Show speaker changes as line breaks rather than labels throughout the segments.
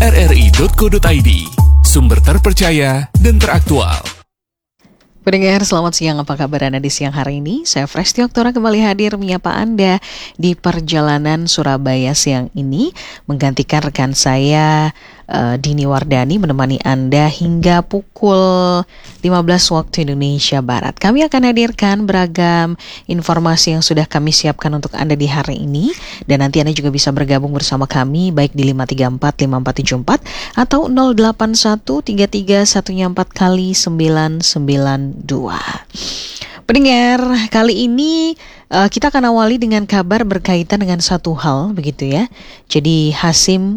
rri.co.id, sumber terpercaya dan teraktual.
Pendengar, selamat siang. Apa kabar Anda di siang hari ini? Saya Fresti Oktora kembali hadir menyapa Anda di perjalanan Surabaya siang ini, menggantikan rekan saya Dini Wardani menemani Anda hingga pukul 15 waktu Indonesia Barat. Kami akan hadirkan beragam informasi yang sudah kami siapkan untuk Anda di hari ini, dan nanti Anda juga bisa bergabung bersama kami baik di 5345474 atau 081314 Pendengar, kali ini kita akan awali dengan kabar berkaitan dengan satu hal, begitu ya. Jadi Hasyim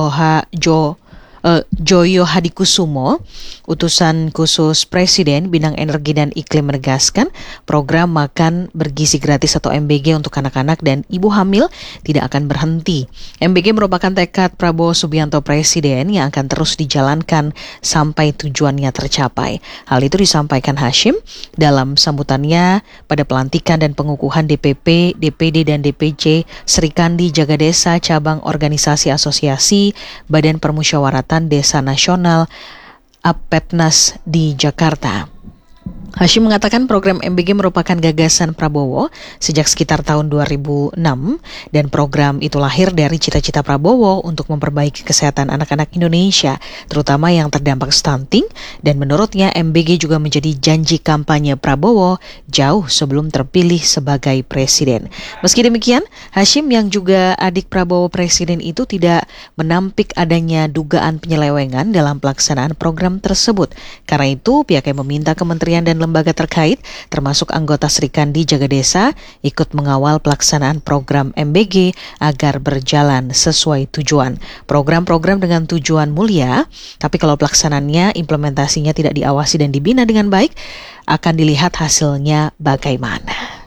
Joyo Hadikusumo, utusan khusus Presiden Bidang Energi dan Iklim, menegaskan program makan bergizi gratis atau MBG untuk anak-anak dan ibu hamil tidak akan berhenti. MBG merupakan tekad Prabowo Subianto Presiden yang akan terus dijalankan sampai tujuannya tercapai. Hal itu disampaikan Hasyim dalam sambutannya pada pelantikan dan pengukuhan DPP, DPD, dan DPC Serikandi Jagadesa Cabang Organisasi Asosiasi Badan Permusyawaratan Desa Nasional APEDNAS di Jakarta. Hasyim mengatakan program MBG merupakan gagasan Prabowo sejak sekitar tahun 2006 dan program itu lahir dari cita-cita Prabowo untuk memperbaiki kesehatan anak-anak Indonesia, terutama yang terdampak stunting, dan menurutnya MBG juga menjadi janji kampanye Prabowo jauh sebelum terpilih sebagai presiden. Meski demikian, Hasyim yang juga adik Prabowo presiden itu tidak menampik adanya dugaan penyelewengan dalam pelaksanaan program tersebut. Karena itu, pihaknya meminta kementerian dan lembaga terkait, termasuk anggota Serikandi Jagadesa, ikut mengawal pelaksanaan program MBG agar berjalan sesuai tujuan. Program-program dengan tujuan mulia, tapi kalau pelaksanaannya, implementasinya tidak diawasi dan dibina dengan baik, akan dilihat hasilnya bagaimana.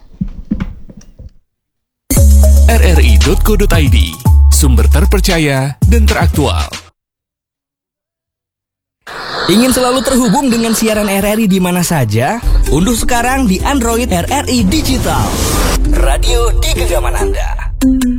rri.co.id, sumber terpercaya dan teraktual.
Ingin selalu terhubung dengan siaran RRI di mana saja? Unduh sekarang di Android RRI Digital. Radio di genggaman Anda.